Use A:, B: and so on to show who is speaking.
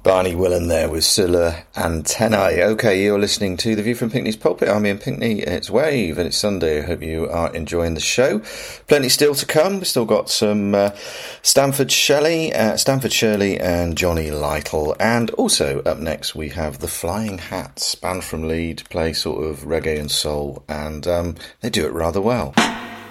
A: Barney Willen there with Solar Antennae. Okay, you're listening to The View from Pinkney's Pulpit. I'm Ian Pinkney. It's Wave and it's Sunday. I hope you are enjoying the show. Plenty still to come. We've still got some Stanford Shirley and Johnny Lytle. And also up next we have the Flying Hats, band from Leeds, play sort of reggae and soul, and they do it rather well.